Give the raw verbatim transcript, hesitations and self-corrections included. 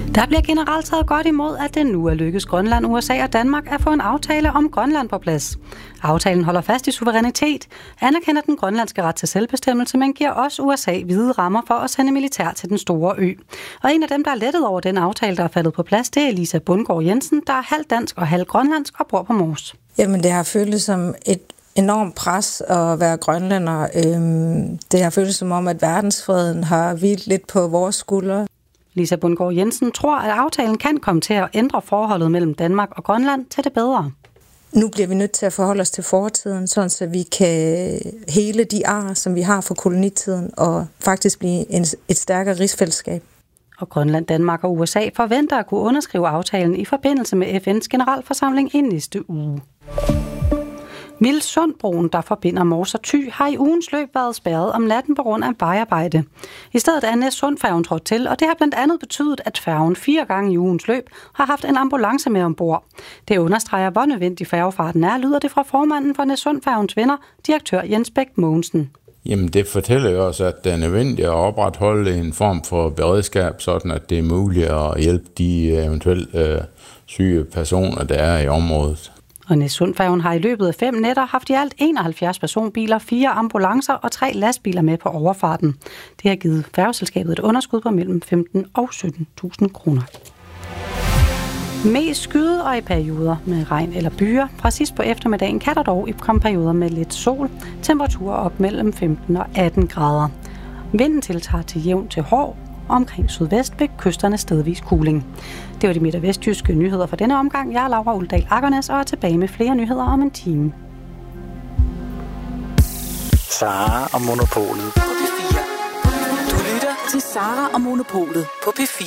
Der bliver generelt taget godt imod, at det nu er lykkedes Grønland, U S A og Danmark at få en aftale om Grønland på plads. Aftalen holder fast i suverænitet, anerkender den grønlandske ret til selvbestemmelse, men giver også U S A vide rammer for at sende militær til den store ø. Og en af dem, der er lettet over den aftale, der er faldet på plads, det er Lisa Bundgaard Jensen, der er halv dansk og halv grønlandsk og bor på Mors. Jamen, det har føltes som et enormt pres at være grønlænder. Det har føltes som om, at verdensfreden har hvilet lidt på vores skuldre. Lisa Bundgaard Jensen tror, at aftalen kan komme til at ændre forholdet mellem Danmark og Grønland til det bedre. Nu bliver vi nødt til at forholde os til fortiden, sådan så vi kan hele de ar, som vi har fra kolonitiden, og faktisk blive en, et stærkere rigsfællesskab. Og Grønland, Danmark og U S A forventer at kunne underskrive aftalen i forbindelse med F N's generalforsamling i næste uge. Vildsundbroen, der forbinder Mors og Thy, har i ugens løb været spærret om natten på grund af vejarbejde. I stedet er Næssundfærgen trådt til, og det har blandt andet betydet, at færgen fire gange i ugens løb har haft en ambulance med ombord. Det understreger, hvor nødvendig færgefarten er, lyder det fra formanden for Næssundfærgens venner, direktør Jens Bæk Mogensen. Jamen det fortæller jo også, at det er nødvendigt at opretholde en form for beredskab, sådan at det er muligt at hjælpe de eventuelt øh, syge personer, der er i området. Og Næssundfærgen har i løbet af fem nætter haft i alt enoghalvfjerds personbiler, fire ambulancer og tre lastbiler med på overfarten. Det har givet færgeselskabet et underskud på mellem femten og sytten tusind kroner. Mest skyde og i perioder med regn eller byer. Fra sidst på eftermiddagen kan der dog komme perioder med lidt sol. Temperaturer op mellem femten og atten grader. Vinden tiltager til jævn til hård. Omkring sydvest ved kysterne stedvis kuling. Det var de midt- og vestjyske nyheder for denne omgang. Jeg er Laura Uldal Akernes og er tilbage med flere nyheder om en time. Sara og Monopolet på P fire. Du lytter til Sara og Monopolet på P fire.